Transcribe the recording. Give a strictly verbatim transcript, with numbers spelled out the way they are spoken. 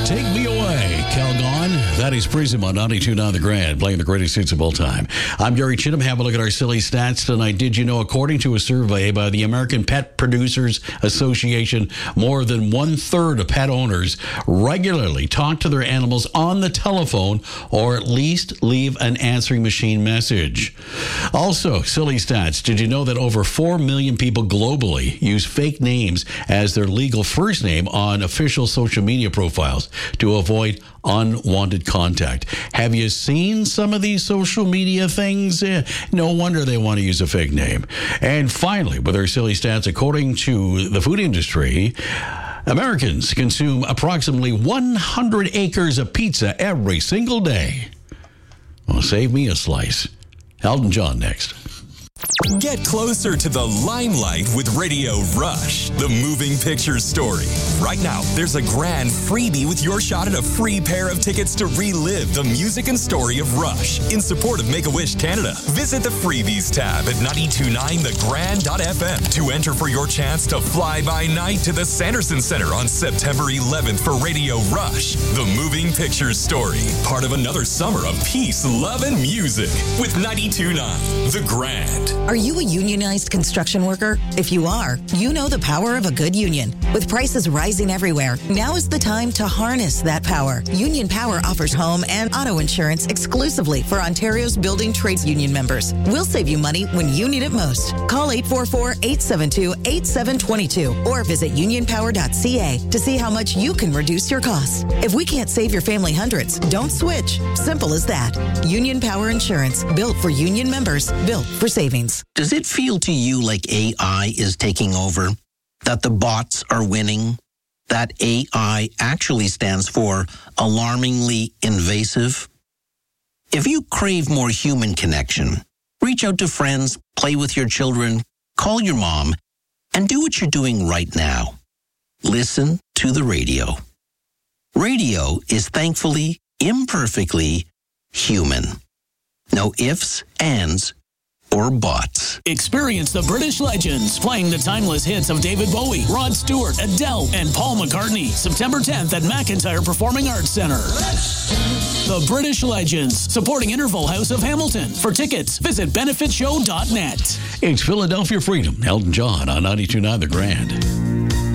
Take Me Away, Calgon. That is Prism on ninety-two point nine The Grand, playing the greatest hits of all time. I'm Gary Chittum. Have a look at our silly stats tonight. Did you know, according to a survey by the American Pet Producers Association, more than one-third of pet owners regularly talk to their animals on the telephone or at least leave an answering machine message. Also, silly stats. Did you know that over four million people globally use fake names as their legal first name on official social media profiles to avoid unwanted contact? Have you seen some of these social media things? Eh, no wonder they want to use a fake name. And finally, with our silly stats, according to the food industry, Americans consume approximately one hundred acres of pizza every single day. Well, save me a slice. Elton John next. Get closer to the limelight with Radio Rush, the moving picture story. Right now, there's a grand freebie with your shot at a free pair of tickets to relive the music and story of Rush in support of Make-A-Wish Canada. Visit the freebies tab at nine two nine the grand dot f m to enter for your chance to fly by night to the Sanderson Center on September eleventh for Radio Rush, the moving picture story. Part of another summer of peace, love, and music with ninety-two point nine The Grand. Are you a unionized construction worker? If you are, you know the power of a good union. With prices rising everywhere, now is the time to harness that power. Union Power offers home and auto insurance exclusively for Ontario's building trades union members. We'll save you money when you need it most. Call eight four four, eight seven two, eight seven two two or visit union power dot c a to see how much you can reduce your costs. If we can't save your family hundreds, don't switch. Simple as that. Union Power Insurance, built for union members, built for savings. Does it feel to you like A I is taking over? That the bots are winning? That A I actually stands for alarmingly invasive? If you crave more human connection, reach out to friends, play with your children, call your mom, and do what you're doing right now. Listen to the radio. Radio is thankfully, imperfectly human. No ifs, ands, or bots. Experience the British legends playing the timeless hits of David Bowie, Rod Stewart, Adele, and Paul McCartney. September tenth at McIntyre Performing Arts Centre. The British Legends, supporting Interval House of Hamilton. For tickets, visit benefit show dot net. It's Philadelphia Freedom. Elton John on ninety-two point nine The Grand.